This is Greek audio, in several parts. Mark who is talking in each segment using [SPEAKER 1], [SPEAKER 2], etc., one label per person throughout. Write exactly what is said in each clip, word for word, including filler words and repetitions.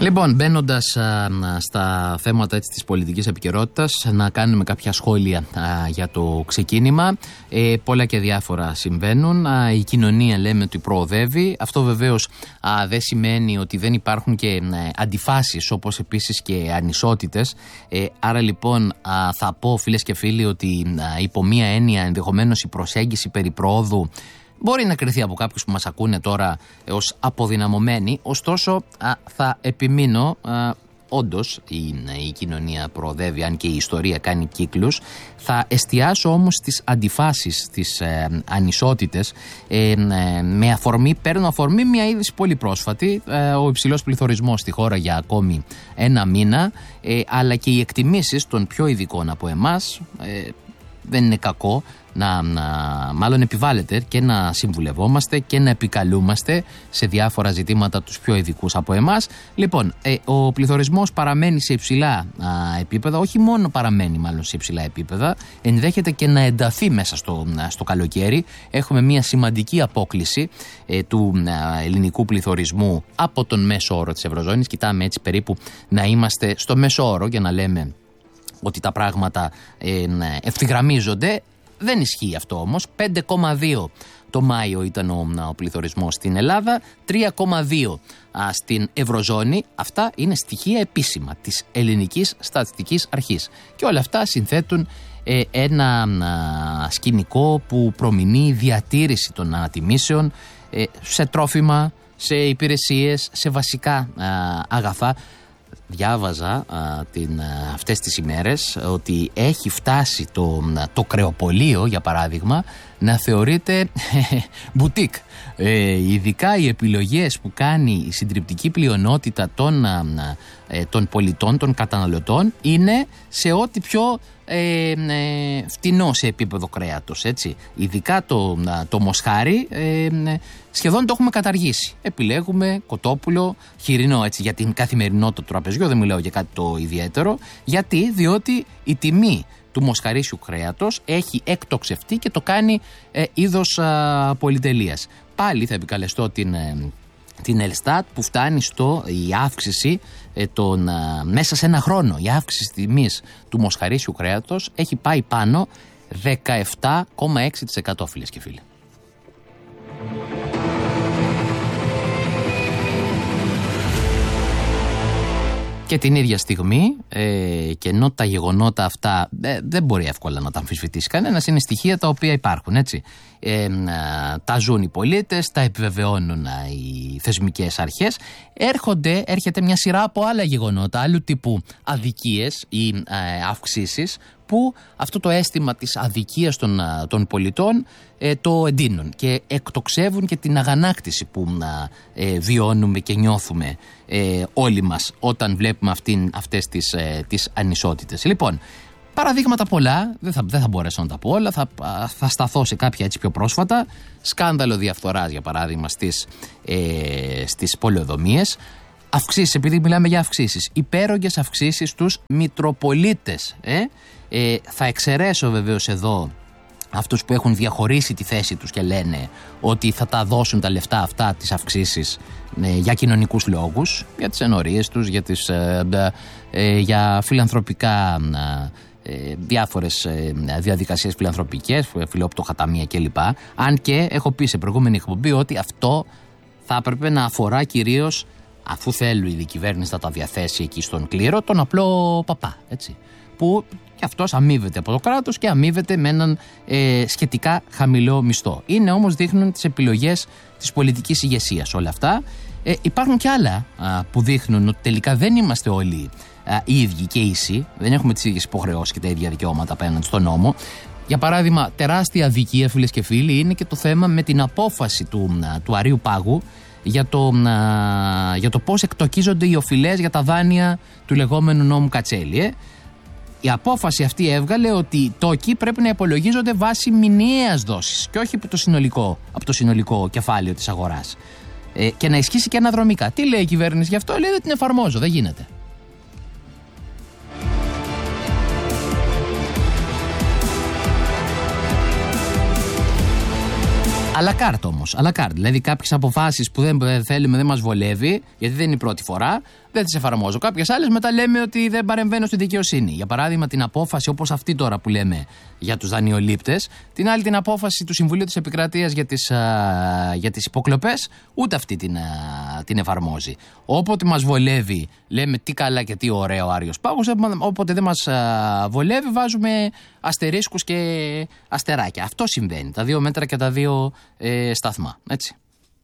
[SPEAKER 1] Λοιπόν, μπαίνοντας στα θέματα έτσι, της πολιτικής επικαιρότητας, να κάνουμε κάποια σχόλια α, για το ξεκίνημα. Ε, πολλά και διάφορα συμβαίνουν. Α, η κοινωνία λέμε ότι προοδεύει. Αυτό βεβαίως α, δεν σημαίνει ότι δεν υπάρχουν και α, αντιφάσεις, όπως επίσης και ανισότητες. Ε, άρα λοιπόν α, θα πω, φίλες και φίλοι, ότι α, υπό μία έννοια ενδεχομένως η προσέγγιση περί προόδου μπορεί να κριθεί από κάποιους που μας ακούνε τώρα ως αποδυναμωμένοι, ωστόσο α, θα επιμείνω, α, όντως η, η κοινωνία προοδεύει, αν και η ιστορία κάνει κύκλους. Θα εστιάσω όμως στις αντιφάσεις, στις ε, ανισότητες, ε, ε, με αφορμή, παίρνω αφορμή μια είδηση πολύ πρόσφατη, ε, ο υψηλός πληθωρισμός στη χώρα για ακόμη ένα μήνα, ε, αλλά και οι εκτιμήσεις των πιο ειδικών από εμάς, ε, δεν είναι κακό να, να μάλλον επιβάλλεται και να συμβουλευόμαστε και να επικαλούμαστε σε διάφορα ζητήματα τους πιο ειδικούς από εμάς. Λοιπόν, ε, ο πληθωρισμός παραμένει σε υψηλά α, επίπεδα, όχι μόνο παραμένει μάλλον σε υψηλά επίπεδα, ενδέχεται και να ενταθεί μέσα στο, στο καλοκαίρι. Έχουμε μια σημαντική απόκλιση ε, του α, ελληνικού πληθωρισμού από τον μέσο όρο της Ευρωζώνης. Κοιτάμε έτσι περίπου να είμαστε στο μέσο όρο για να λέμε ότι τα πράγματα ε, ευθυγραμμίζονται. Δεν ισχύει αυτό όμως. πέντε κόμμα δύο το Μάιο ήταν ο, ο πληθωρισμός στην Ελλάδα, τρία κόμμα δύο α, στην Ευρωζώνη. Αυτά είναι στοιχεία επίσημα της Ελληνικής Στατιστικής Αρχής. Και όλα αυτά συνθέτουν ε, ένα α, σκηνικό που προμηνεί διατήρηση των ανατιμήσεων ε, σε τρόφιμα, σε υπηρεσίες, σε βασικά α, αγαθά. Διάβαζα α, την, α, αυτές τις ημέρες ότι έχει φτάσει το, το κρεοπωλείο, για παράδειγμα, να θεωρείται μπουτίκ. Ε, ειδικά οι επιλογές που κάνει η συντριπτική πλειονότητα των, α, ε, των πολιτών, των καταναλωτών, είναι σε ό,τι πιο ε, ε, φτηνό σε επίπεδο κρέατος. Έτσι. Ειδικά το, το μοσχάρι ε, σχεδόν το έχουμε καταργήσει. Επιλέγουμε κοτόπουλο, χοιρινό, έτσι, για την καθημερινότητα του τραπεζιού, δεν μιλάω για κάτι το ιδιαίτερο. Γιατί, διότι η τιμή του μοσχαρίσιου κρέατος έχει εκτοξευτεί και το κάνει ε, είδος α, πολυτελείας. Πάλι θα επικαλεστώ την, ε, την Ελστάτ, που φτάνει στο η αύξηση ε, των, α, μέσα σε ένα χρόνο. Η αύξηση τιμής του μοσχαρίσιου κρέατος έχει πάει πάνω δεκαεπτά κόμμα έξι τοις εκατό, φίλες και φίλοι. Και την ίδια στιγμή, ε, και ενώ τα γεγονότα αυτά ε, δεν μπορεί εύκολα να τα αμφισβητήσει κανένας, είναι στοιχεία τα οποία υπάρχουν, έτσι. Ε, ε, τα ζουν οι πολίτες, τα επιβεβαιώνουν ε, οι θεσμικές αρχές. Έρχονται, έρχεται μια σειρά από άλλα γεγονότα, άλλου τύπου αδικίες ή ε, αυξήσεις, που αυτό το αίσθημα της αδικίας των, των πολιτών ε, το εντείνουν και εκτοξεύουν και την αγανάκτηση που ε, βιώνουμε και νιώθουμε ε, όλοι μας όταν βλέπουμε αυτήν, αυτές τις, ε, τις ανισότητες. Λοιπόν, παραδείγματα πολλά, δεν θα, δεν θα μπορέσω να τα πω όλα, θα, θα σταθώ σε κάποια έτσι πιο πρόσφατα. Σκάνδαλο διαφθοράς, για παράδειγμα, στις, ε, στις πολεοδομίες. Αυξήσεις, επειδή μιλάμε για αυξήσεις, υπέρογγες αυξήσεις στους μητροπολίτες. Ε? Ε, θα εξαιρέσω βεβαίως εδώ αυτούς που έχουν διαχωρίσει τη θέση τους και λένε ότι θα τα δώσουν τα λεφτά αυτά, τις αυξήσεις, ε, για κοινωνικούς λόγους, για τις ενορίες τους, για, τις, ε, ε, για φιλανθρωπικά, ε, διάφορες ε, διαδικασίες φιλανθρωπικές, φιλόπτωχα ταμεία κλπ. Αν και έχω πει σε προηγούμενη εκπομπή ότι αυτό θα έπρεπε να αφορά κυρίως, αφού θέλει η κυβέρνηση να τα διαθέσει εκεί στον κλήρο, τον απλό παπά, έτσι, που και αυτός αμείβεται από το κράτος και αμείβεται με έναν ε, σχετικά χαμηλό μισθό. Είναι όμως, δείχνουν τις επιλογές της πολιτικής ηγεσίας όλα αυτά. Ε, υπάρχουν και άλλα α, που δείχνουν ότι τελικά δεν είμαστε όλοι α, οι ίδιοι και ίσοι, δεν έχουμε τις ίδιες υποχρεώσεις και τα ίδια δικαιώματα απέναντι στον νόμο. Για παράδειγμα, τεράστια αδικία, φίλες και φίλοι, είναι και το θέμα με την απόφαση του, α, του Αρείου Πάγου για το, α, για το πώς εκτοκίζονται οι οφειλές για τα δάνεια του λεγόμενου νόμου Κατσέλη. Ε. Η απόφαση αυτή έβγαλε ότι οι τόκοι πρέπει να υπολογίζονται βάσει μηνιαίας δόσης και όχι από το συνολικό, από το συνολικό κεφάλαιο της αγοράς. Ε, και να ισχύσει και αναδρομικά. Τι λέει η κυβέρνηση γι' αυτό? Λέει ότι την εφαρμόζω, δεν γίνεται. Αλακάρτ όμως, αλακάρτ. Δηλαδή κάποιες αποφάσεις που δεν θέλουμε, δεν μας βολεύει, γιατί δεν είναι η πρώτη φορά, δεν τις εφαρμόζω. Κάποιες άλλες μετά λέμε ότι δεν παρεμβαίνω στη δικαιοσύνη. Για παράδειγμα, την απόφαση όπως αυτή τώρα που λέμε για τους δανειολήπτες, την άλλη την απόφαση του Συμβουλίου της Επικρατείας για τις, α, για τις υποκλοπές, ούτε αυτή την, α, την εφαρμόζει. Όποτε μας βολεύει, λέμε τι καλά και τι ωραίο ο Άριος Πάγος, όποτε δεν μας α, βολεύει, βάζουμε αστερίσκους και αστεράκια. Αυτό συμβαίνει. Τα δύο μέτρα και τα δύο ε, σταθμά. Έτσι.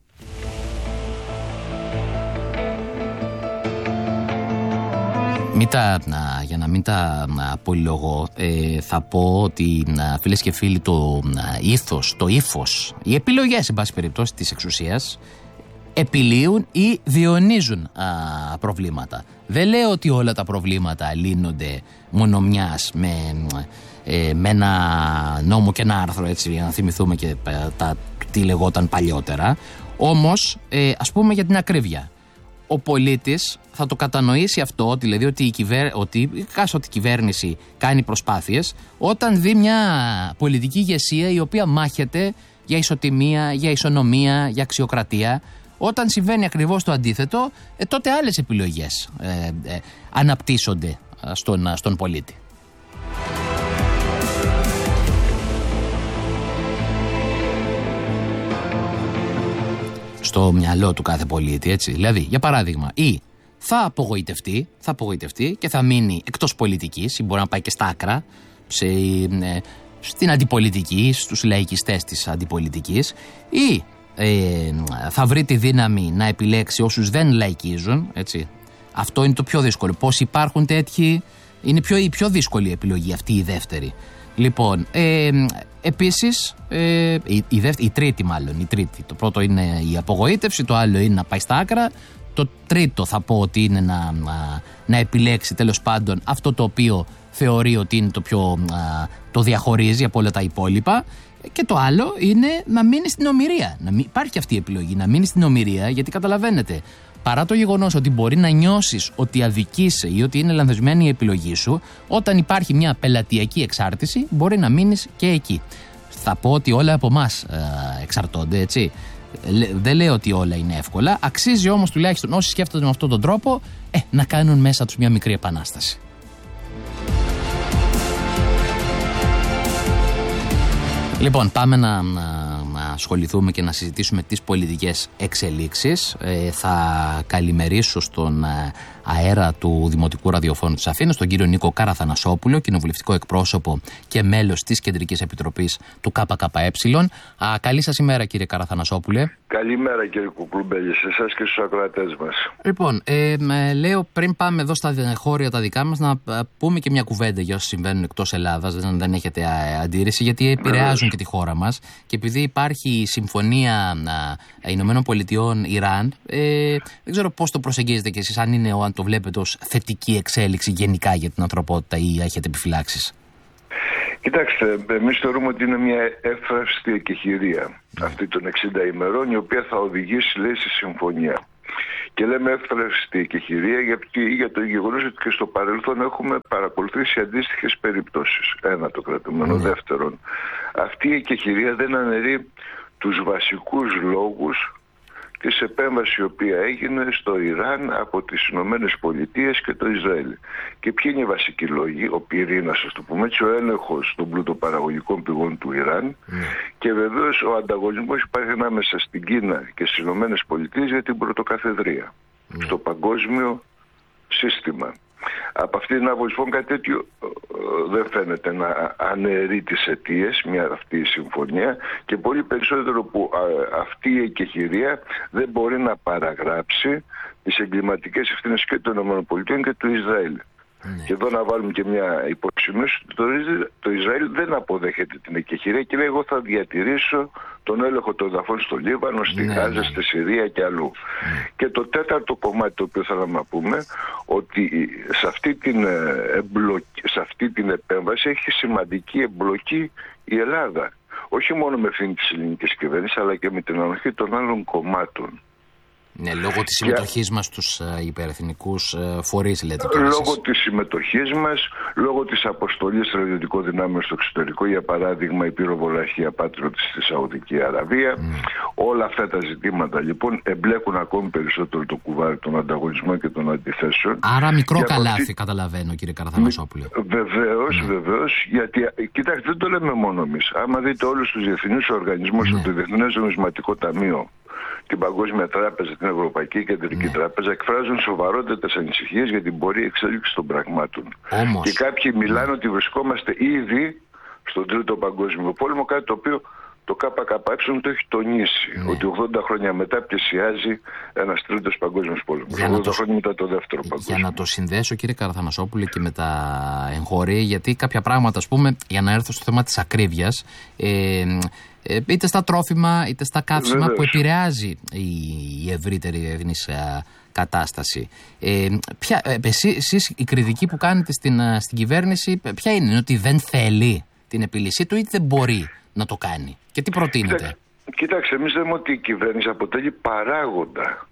[SPEAKER 1] Μην τα, να, για να μην τα να, πολυλογώ, ε, θα πω ότι να, φίλες και φίλοι, το να, ήθος, το ύφος, οι επιλογές, εν πάση περιπτώσει, της εξουσίας επιλύουν ή διονύζουν α, προβλήματα. Δεν λέω ότι όλα τα προβλήματα λύνονται μόνο μιας με, ε, με ένα νόμο και ένα άρθρο, έτσι, για να θυμηθούμε και ε, τα, τι λεγόταν παλιότερα. Όμως, ε, ας πούμε για την ακρίβεια. Ο πολίτης θα το κατανοήσει αυτό, δηλαδή ότι η, κυβέρ... ότι η κάστοτε κυβέρνηση κάνει προσπάθειες, όταν δει μια πολιτική ηγεσία η οποία μάχεται για ισοτιμία, για ισονομία, για αξιοκρατία. Όταν συμβαίνει ακριβώς το αντίθετο, ε, τότε άλλες επιλογές ε, ε, αναπτύσσονται στον, στον πολίτη. Στο μυαλό του κάθε πολίτη, έτσι. Δηλαδή, για παράδειγμα, ή θα απογοητευτεί, θα απογοητευτεί και θα μείνει εκτός πολιτικής, ή μπορεί να πάει και στα άκρα, σε, ε, στην αντιπολιτική, στους λαϊκιστές της αντιπολιτικής, ή ε, θα βρει τη δύναμη να επιλέξει όσους δεν λαϊκίζουν, έτσι. Αυτό είναι το πιο δύσκολο. Πώς υπάρχουν τέτοιοι, είναι πιο, η πιο δύσκολη επιλογή αυτή η δεύτερη. Λοιπόν, ε, επίσης, ε, η, η, δεύτερη, η τρίτη μάλλον, η τρίτη. Το πρώτο είναι η απογοήτευση, το άλλο είναι να πάει στα άκρα. Το τρίτο θα πω ότι είναι να, να, να επιλέξει τέλος πάντων αυτό το οποίο θεωρεί ότι είναι το πιο, α, το διαχωρίζει από όλα τα υπόλοιπα. Και το άλλο είναι να μείνει στην ομηρία. Να μην, υπάρχει αυτή η επιλογή, να μείνει στην ομηρία, γιατί καταλαβαίνετε, παρά το γεγονός ότι μπορεί να νιώσεις ότι αδικείσαι ή ότι είναι λανθασμένη η επιλογή σου, όταν υπάρχει μια πελατειακή εξάρτηση, μπορεί να μείνεις και εκεί. Θα πω ότι όλα από εμάς ε, εξαρτώνται, έτσι. Δεν λέω ότι όλα είναι εύκολα. Αξίζει όμως τουλάχιστον όσοι σκέφτονται με αυτόν τον τρόπο ε, να κάνουν μέσα τους μια μικρή επανάσταση. Λοιπόν, πάμε να, να, να ασχοληθούμε και να συζητήσουμε τις πολιτικές εξελίξεις. Ε, θα καλημερίσω στον ε, αέρα του Δημοτικού Ραδιοφώνου της Αθήνας, τον κύριο Νίκο Καραθανασόπουλο, κοινοβουλευτικό εκπρόσωπο και μέλος της Κεντρικής Επιτροπής του ΚΚΕ. Α, καλή σας ημέρα, κύριε Καραθανασόπουλε.
[SPEAKER 2] Καλημέρα, κύριε Κουκλουμπέλη, σε εσάς και στους ακροατές μας.
[SPEAKER 1] Λοιπόν, ε, με, λέω πριν πάμε εδώ στα χώρια τα δικά μας να πούμε και μια κουβέντα για όσα συμβαίνουν εκτός Ελλάδας, δεν, δεν έχετε α, αντίρρηση, γιατί επηρεάζουν και τη χώρα μας. Και επειδή υπάρχει η συμφωνία α, Ηνωμένων Πολιτειών Ιράν, ε, δεν ξέρω πώς το προσεγγίζετε κι εσείς, αν, είναι, αν το βλέπετε ως θετική εξέλιξη γενικά για την ανθρωπότητα ή έχετε επιφυλάξεις.
[SPEAKER 2] Κοιτάξτε, εμείς θεωρούμε ότι είναι μια εύθραυστη εκεχηρία mm. αυτή των εξήντα ημερών, η οποία θα οδηγήσει, λέει, στη συμφωνία. Και λέμε εύθραυστη εκεχηρία γιατί για το γεγονός ότι και στο παρελθόν έχουμε παρακολουθήσει αντίστοιχες περιπτώσεις. Ένα το κρατούμενο. Mm. Δεύτερον, αυτή η εκεχηρία δεν αναιρεί τους βασικούς λόγους της επέμβασης η οποία έγινε στο Ιράν από τις Ηνωμένες Πολιτείες και το Ισραήλ. Και ποιοι είναι οι βασικοί λόγοι? Ο πυρήνας, ας το πούμε έτσι, ο έλεγχος των πλουτοπαραγωγικών πηγών του Ιράν mm. και βεβαίως ο ανταγωνισμός υπάρχει ανάμεσα στην Κίνα και στις Ηνωμένες Πολιτείες για την πρωτοκαθεδρία mm. στο παγκόσμιο σύστημα. Από αυτή την άποψη, λοιπόν, κάτι τέτοιο δεν φαίνεται να αναιρεί τις αιτίες, μια αυτή η συμφωνία, και πολύ περισσότερο που α, αυτή η εκεχηρία δεν μπορεί να παραγράψει τις εγκληματικές ευθύνες και των ΗΠΑ και του Ισραήλ. Ναι. Και εδώ να βάλουμε και μια υποσημείωση, το, το Ισραήλ δεν αποδέχεται την εκεχηρία και λέει: εγώ θα διατηρήσω τον έλεγχο των εδαφών στο Λίβανο, στη ναι, Γάζα, ναι. στη Συρία και αλλού. Ναι. Και το τέταρτο κομμάτι το οποίο θέλαμε να πούμε, ότι σε αυτή την, εμπλοκή, σε αυτή την επέμβαση έχει σημαντική εμπλοκή η Ελλάδα. Όχι μόνο με ευθύνη της ελληνικής κυβέρνησης, αλλά και με την ανοχή των άλλων κομμάτων.
[SPEAKER 1] Ναι, λόγω της συμμετοχής και... μας στους uh, υπερεθνικούς uh, φορείς, λέτε.
[SPEAKER 2] Λόγω της συμμετοχής μας, λόγω της αποστολής στρατιωτικών δυνάμεων στο εξωτερικό, για παράδειγμα η πυροβολαρχία Πάτριωτης στη Σαουδική Αραβία. Mm. Όλα αυτά τα ζητήματα λοιπόν εμπλέκουν ακόμη περισσότερο το κουβάρι των ανταγωνισμών και των αντιθέσεων.
[SPEAKER 1] Άρα μικρό για καλάθι, αυτή... καταλαβαίνω, κύριε Καραθανασόπουλε.
[SPEAKER 2] Βεβαίως, mm. βεβαίως, γιατί κοιτάξτε, δεν το λέμε μόνο εμείς. Άμα δείτε όλους τους διεθνείς οργανισμούς, mm. το Διεθνές Νομισματικό Ταμείο, την Παγκόσμια Τράπεζα, την Ευρωπαϊκή Κεντρική ναι. Τράπεζα, εκφράζουν σοβαρότατες ανησυχίες για την πορεία εξέλιξη των πραγμάτων.
[SPEAKER 1] Όμως,
[SPEAKER 2] και κάποιοι μιλάνε
[SPEAKER 1] ναι.
[SPEAKER 2] ότι βρισκόμαστε ήδη στον Τρίτο Παγκόσμιο Πόλεμο, κάτι το οποίο το ΚΚΕ το έχει τονίσει. Ναι. Ότι ογδόντα χρόνια μετά πλησιάζει ένας Τρίτος Παγκόσμιος Πόλεμος. ογδόντα το... χρόνια μετά το Δεύτερο Παγκόσμιο.
[SPEAKER 1] Για να το συνδέσω, κύριε Καραθανασόπουλε, και με τα εγχώρια, γιατί κάποια πράγματα, ας πούμε, για να έρθω στο θέμα της ακρίβειας, ε, είτε στα τρόφιμα είτε στα καύσιμα, βεβαίως, που επηρεάζει η ευρύτερη διεθνής κατάσταση. Ε, ποια, εσείς, εσείς η κριτική που κάνετε στην, στην κυβέρνηση ποια είναι? Είναι ότι δεν θέλει την επίλυσή του ή δεν μπορεί να το κάνει? Και τι προτείνετε?
[SPEAKER 2] Κοιτάξτε, κοιτάξτε εμείς λέμε ότι η κυβέρνηση αποτελεί παράγοντα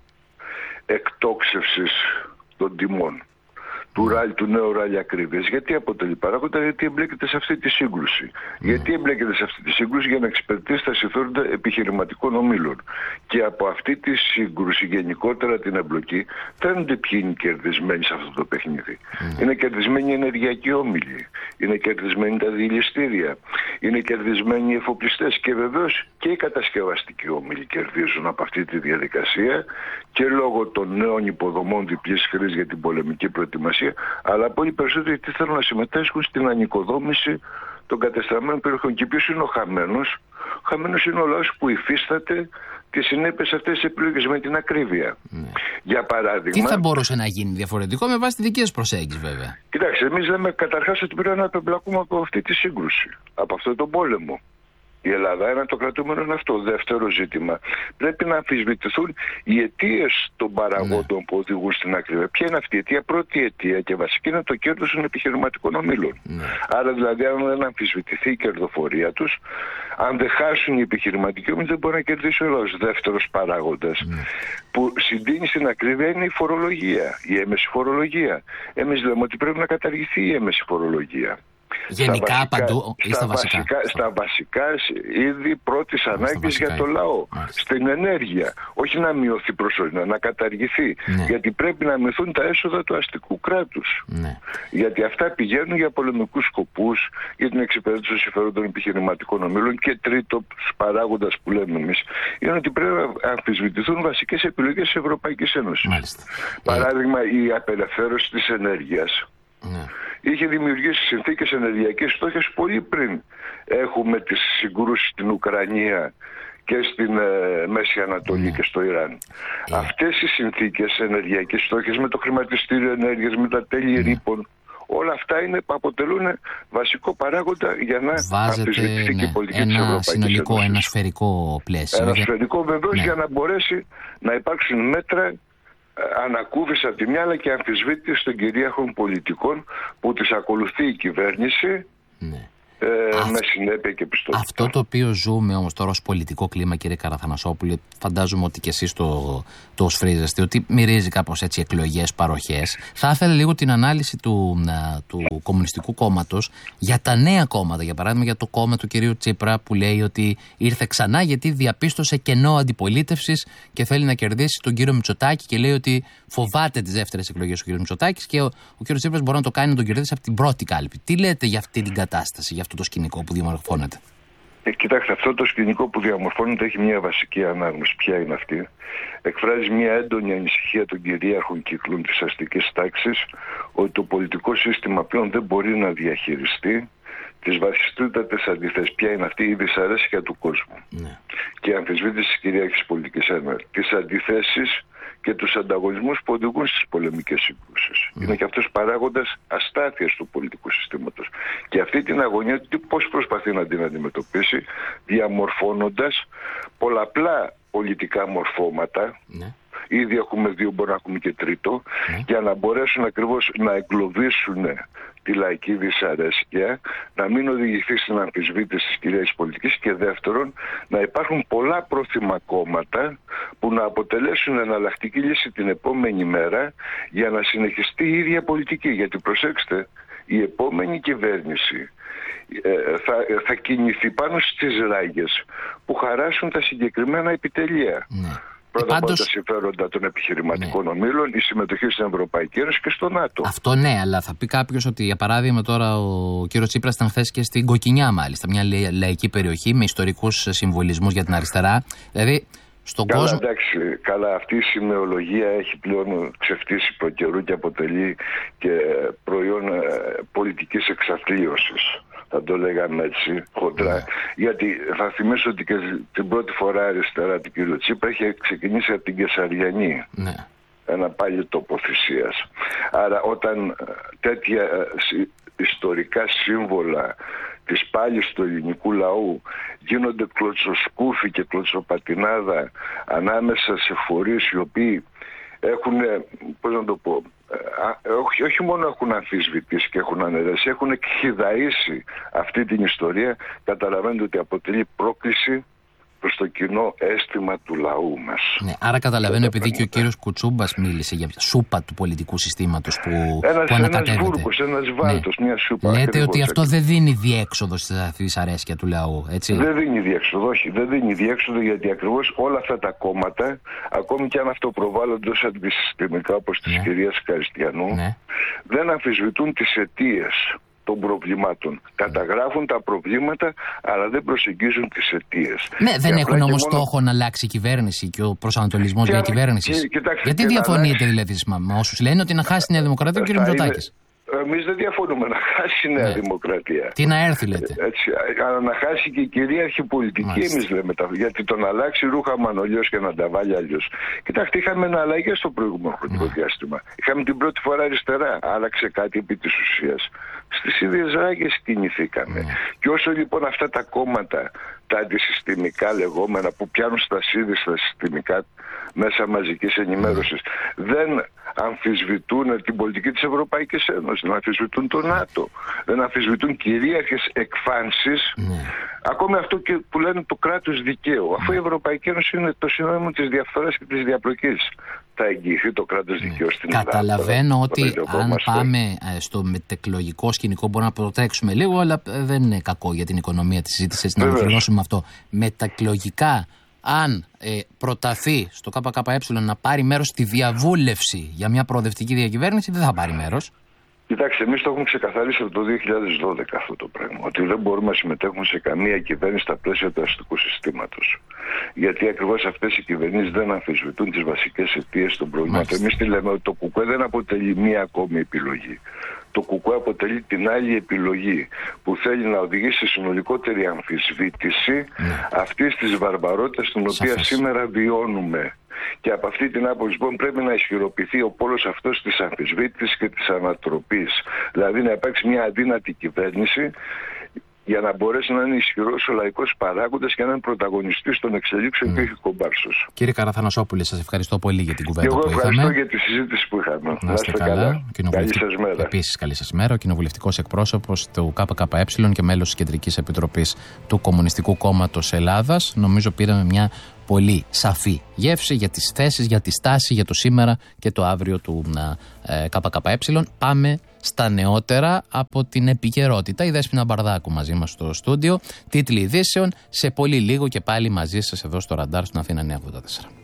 [SPEAKER 2] εκτόξευσης των τιμών του, ράλι, του νέου ράλι ακρίβειας. Γιατί αποτελεί παράγοντα? Γιατί εμπλέκεται σε αυτή τη σύγκρουση. Mm. Γιατί εμπλέκεται σε αυτή τη σύγκρουση? Για να εξυπηρετήσει τα συμφέροντα επιχειρηματικών ομίλων. Και από αυτή τη σύγκρουση, γενικότερα την εμπλοκή, φαίνονται ποιοι είναι κερδισμένοι σε αυτό το παιχνίδι. Mm. Είναι κερδισμένοι οι ενεργειακοί όμιλοι. Είναι κερδισμένοι τα διελιστήρια. Είναι κερδισμένοι οι εφοπλιστές. Και βεβαίως και οι κατασκευαστικοί όμιλοι κερδίζουν από αυτή τη διαδικασία και λόγω των νέων υποδομών διπλής χρήσης για την πολεμική προετοιμασία, αλλά πολύ περισσότερο γιατί θέλουν να συμμετάσχουν στην ανοικοδόμηση των κατεστραμμένων περιοχών. Και ποιος είναι ο χαμένος? Ο χαμένος είναι ο λαός που υφίσταται τις συνέπειες αυτές τις επιλογές με την ακρίβεια. Ναι. Για παράδειγμα...
[SPEAKER 1] Τι θα μπορούσε να γίνει διαφορετικό με βάση τη δική σας προσέγγιση, βέβαια?
[SPEAKER 2] Κοιτάξτε, εμείς λέμε καταρχάς ότι πρέπει να απεμπλακούμε από αυτή τη σύγκρουση, από αυτόν τον πόλεμο. Η Ελλάδα, ένα το κρατούμενο είναι αυτό. Δεύτερο ζήτημα. Πρέπει να αμφισβητηθούν οι αιτίες των παραγόντων, ναι, που οδηγούν στην ακρίβεια. Ποια είναι αυτή η αιτία? Πρώτη αιτία και βασική είναι το κέρδος των επιχειρηματικών ομίλων. Ναι. Άρα δηλαδή, αν δεν αμφισβητηθεί η κερδοφορία τους, αν δεν χάσουν οι επιχειρηματικοί όμιλοι, δεν μπορεί να κερδίσει ο λαός. Δεύτερος παράγοντας, ναι, που συντείνει στην ακρίβεια είναι η φορολογία, η έμεση φορολογία. Εμείς λέμε ότι πρέπει να καταργηθεί η έμεση φορολογία.
[SPEAKER 1] Γενικά
[SPEAKER 2] στα βασικά,
[SPEAKER 1] παντού ή στα, στα βασικά?
[SPEAKER 2] βασικά στα βασικά είδη πρώτης ανάγκης για το λαό. Μάλιστα. Στην ενέργεια. Όχι να μειωθεί προσωρινά, να καταργηθεί. Ναι. Γιατί πρέπει να μειωθούν τα έσοδα του αστικού κράτους. Ναι. Γιατί αυτά πηγαίνουν για πολεμικούς σκοπούς, για την εξυπηρέτηση των συμφερόντων των επιχειρηματικών ομίλων. Και τρίτο παράγοντας που λέμε εμείς είναι ότι πρέπει να αμφισβητηθούν βασικές επιλογές της Ευρωπαϊκής Ένωσης. Μάλιστα. Παράδειγμα, η απελευθέρωση της ενέργειας. Ναι. Είχε δημιουργήσει συνθήκες ενεργειακής φτώχειας πολύ πριν έχουμε τις συγκρούσεις στην Ουκρανία και στην ε, Μέση Ανατολή, mm, και στο Ιράν. Yeah. Αυτές οι συνθήκες ενεργειακής φτώχειας με το χρηματιστήριο ενέργειας, με τα τέλη mm. ρήπων, όλα αυτά είναι, αποτελούν βασικό παράγοντα για να αμφισβητηθεί, ναι, και η πολιτική της Ευρωπαϊκής Ένωσης. Ένα συνολικό, ένα σφαιρικό πλαίσιο. Ένα σφαιρικό βεβαίως, ναι, για να μπορέσει να υπάρξουν μέτρα ανακούφιση από τη μια, αλλά και αμφισβήτηση των κυρίαρχων πολιτικών που τις ακολουθεί η κυβέρνηση, ναι, ε, Αυ... με συνέπεια και πιστότητα. Αυτό το οποίο ζούμε όμως τώρα ως πολιτικό κλίμα, κύριε Καραθανασόπουλε, φαντάζομαι ότι και εσείς το, το σφρίζεστε, ότι μυρίζει κάπως έτσι εκλογές, παροχές. Θα ήθελα λίγο την ανάλυση του, του Κομμουνιστικού Κόμματος για τα νέα κόμματα. Για παράδειγμα, για το κόμμα του κυρίου Τσίπρα, που λέει ότι ήρθε ξανά γιατί διαπίστωσε κενό αντιπολίτευσης και θέλει να κερδίσει τον κύριο Μητσοτάκη, και λέει ότι φοβάται τις δεύτερες εκλογές ο κύριος Μητσοτάκης και ο, ο κύριος Τσίπρας μπορεί να το κάνει, να τον κερδίσει από την πρώτη κάλπη. Τι λέτε για αυτή την κατάσταση, για αυτό το σκηνικό που διαμορφώνεται? Ε, κοιτάξτε, αυτό το σκηνικό που διαμορφώνεται έχει μια βασική ανάγνωση. Ποια είναι αυτή? Εκφράζει μια έντονη ανησυχία των κυρίαρχων κύκλων της αστικής τάξης ότι το πολιτικό σύστημα πλέον δεν μπορεί να διαχειριστεί τις βασιστήτατες αντιθέσεις. Ποια είναι αυτή? Η δυσαρέσκεια του κόσμου, ναι, και η αμφισβήτηση της κυρίαρχης πολιτικής ένωσης, τις αντιθέσεις και τους ανταγωνισμούς που οδηγούν στις πολεμικές σύγκρουσεις. Mm. Είναι και αυτός παράγοντας αστάθειας του πολιτικού συστήματος. Και αυτή την αγωνία του πώς προσπαθεί να την αντιμετωπίσει, διαμορφώνοντας πολλαπλά πολιτικά μορφώματα, mm, ήδη έχουμε δύο, μπορεί να έχουμε και τρίτο,
[SPEAKER 1] mm.
[SPEAKER 2] για να μπορέσουν ακριβώς να εγκλωβίσουν τη λαϊκή δυσαρέσκεια, να μην οδηγηθεί στην αμφισβήτηση της κυρίαρχης πολιτικής, και δεύτερον, να υπάρχουν πολλά πρόθυμα κόμματα που να αποτελέσουν εναλλακτική λύση την επόμενη μέρα για να συνεχιστεί η ίδια πολιτική. Γιατί προσέξτε, η επόμενη κυβέρνηση ε, θα, θα κινηθεί πάνω στις ράγες που χαράσουν τα συγκεκριμένα επιτελεία.
[SPEAKER 1] Ναι.
[SPEAKER 2] Πρώτα απ' όλα
[SPEAKER 1] Πάντως...
[SPEAKER 2] τα συμφέροντα των επιχειρηματικών
[SPEAKER 1] ναι.
[SPEAKER 2] ομίλων, η συμμετοχή στην Ευρωπαϊκή Ένωση και στο ΝΑΤΟ.
[SPEAKER 1] Αυτό ναι, αλλά θα πει κάποιος ότι, για παράδειγμα, τώρα ο κύριος Τσίπρας ήταν χθες και στην Κοκκινιά, μάλιστα, μια λαϊκή περιοχή με ιστορικούς συμβολισμούς για την αριστερά. Δηλαδή, στον
[SPEAKER 2] καλά,
[SPEAKER 1] κόσμο.
[SPEAKER 2] Εντάξει, καλά, αυτή η σημεολογία έχει πλέον ξεφτύσει προ καιρού και αποτελεί και προϊόν ε, πολιτικής εξαθλίωσης. Θα το λέγαμε έτσι, χοντρά. Ναι. Γιατί θα θυμίσω ότι και την πρώτη φορά αριστερά του κ. Τσίπρα είχε ξεκινήσει από την Κεσαριανή. Ναι. Ένα πάλι τοποθεσίας. Άρα όταν τέτοια ιστορικά σύμβολα της πάλης του ελληνικού λαού γίνονται κλωτσοσκούφι και κλωτσοπατινάδα ανάμεσα σε φορείς οι οποίοι έχουν, πώς να το πω, όχι, όχι μόνο έχουν αμφισβητήσει και έχουν αναιρέσει, έχουν εκχυδαήσει αυτή την ιστορία. Καταλαβαίνετε ότι αποτελεί πρόκληση προς το κοινό αίσθημα του λαού μας.
[SPEAKER 1] Ναι, άρα καταλαβαίνω, επειδή και ο κύριος Κουτσούμπας μίλησε για σούπα του πολιτικού συστήματος που,
[SPEAKER 2] ένας,
[SPEAKER 1] που ανακατεύεται.
[SPEAKER 2] Ένας βούρκος, ένας βάλτος, ναι. Μια σούπα.
[SPEAKER 1] Λέτε ότι αυτό δεν δίνει διέξοδο στη δυσαρέσκεια του λαού, έτσι.
[SPEAKER 2] Δεν δίνει διέξοδο, όχι. Δεν δίνει διέξοδο, γιατί ακριβώς όλα αυτά τα κόμματα, ακόμη και αν αυτοπροβάλλονται ως αντισυστημικά όπως της ναι. κυρίας Καριστιανού, ναι. δεν αμφισβητούν τις αιτίες των προβλημάτων. Καταγράφουν τα προβλήματα, αλλά δεν προσεγγίζουν τις αιτίες.
[SPEAKER 1] Ναι, δεν και έχουν όμως μόνο... στόχο να αλλάξει η κυβέρνηση και ο προσανατολισμός για κυβέρνηση. Γιατί διαφωνείτε δηλαδή με όσους λένε ότι να χάσει η Νέα Δημοκρατία ο κ. Μητσοτάκης?
[SPEAKER 2] Εμείς δεν διαφωνούμε να χάσει η Νέα ναι. Δημοκρατία.
[SPEAKER 1] Τι να έρθει, λέτε.
[SPEAKER 2] Έτσι, αλλά να χάσει και η κυρίαρχη πολιτική, εμείς λέμε. Τα, γιατί το να αλλάξει ρούχα μανολιός και να τα βάλει αλλιώς. Κοιτάξτε, είχαμε ένα αλλαγή στο προηγούμενο χρονικό ναι. διάστημα. Είχαμε την πρώτη φορά αριστερά. Άλλαξε κάτι επί της ουσίας. Στις ίδιες ράγες κινηθήκαμε. Ναι. Και όσο λοιπόν αυτά τα κόμματα, τα αντισυστημικά λεγόμενα, που πιάνουν στα σίδη στα συστημικά μέσα μαζικής ενημέρωσης, ναι. δεν αμφισβητούν την πολιτική της Ευρωπαϊκής Ένωσης, δεν αμφισβητούν το ΝΑΤΟ, δεν αμφισβητούν κυρίαρχες εκφάνσεις, ναι. ακόμη αυτό και που λένε το κράτος δικαίου, αφού η Ευρωπαϊκή Ένωση είναι το συνώνυμο της διαφθοράς και της διαπλοκής. Θα εγγυηθεί το κράτος δικαίου στην Ελλάδα.
[SPEAKER 1] Καταλαβαίνω ότι αν πάμε στο μετεκλογικό σκηνικό μπορούμε να προτρέξουμε λίγο, αλλά δεν είναι κακό για την οικονομία της συζήτησης να ολοκληρώσουμε αυτό. Μετακλογικά, αν ε, προταθεί στο ΚΚΕ να πάρει μέρος στη διαβούλευση για μια προοδευτική διακυβέρνηση, δεν θα πάρει μέρος.
[SPEAKER 2] Κοιτάξτε, εμείς το έχουμε ξεκαθαρίσει από το δύο χιλιάδες δώδεκα αυτό το πράγμα. Ότι δεν μπορούμε να συμμετέχουμε σε καμία κυβέρνηση στα πλαίσια του αστικού συστήματος. Γιατί ακριβώς αυτές οι κυβερνήσεις δεν αμφισβητούν τις βασικές αιτίες των προβλημάτων. Εμείς τι λέμε, ότι το ΚΚΕ δεν αποτελεί μία ακόμη επιλογή. Το ΚΚΕ αποτελεί την άλλη επιλογή που θέλει να οδηγήσει σε συνολικότερη αμφισβήτηση ναι. αυτής της βαρβαρότητας την οποία Σαφές. σήμερα βιώνουμε. Και από αυτή την άποψη λοιπόν πρέπει να ισχυροποιηθεί ο πόλος αυτός της αμφισβήτησης και της ανατροπής. Δηλαδή να υπάρξει μια αδύνατη κυβέρνηση για να μπορέσει να είναι ισχυρός ο λαϊκός παράγοντας και να είναι πρωταγωνιστής των εξελίξεων mm. που έχει κομπάρσος.
[SPEAKER 1] Κύριε Καραθανασόπουλε, σας ευχαριστώ πολύ για την κουβέντα που είχαμε.
[SPEAKER 2] Εγώ ευχαριστώ για τη συζήτηση που είχαμε.
[SPEAKER 1] Να είστε καλά. καλά.
[SPEAKER 2] Καλή σας μέρα.
[SPEAKER 1] Επίσης, καλή σας μέρα. Ο κοινοβουλευτικός εκπρόσωπος του ΚΚΕ και μέλος της Κεντρικής Επιτροπής του Κομμουνιστικού Κόμματος Ελλάδας. Νομίζω πήραμε μια πολύ σαφή γεύση για τις θέσεις, για τη στάση, για το σήμερα και το αύριο του ε, ΚΚΕ. Πάμε στα νεότερα από την επικαιρότητα. Η Δέσποινα Μπαρδάκου μαζί μας στο στούντιο. Τίτλοι ειδήσεων σε πολύ λίγο και πάλι μαζί σας εδώ στο Ραντάρ στην Αθήνα εννιακόσια ογδόντα τέσσερα.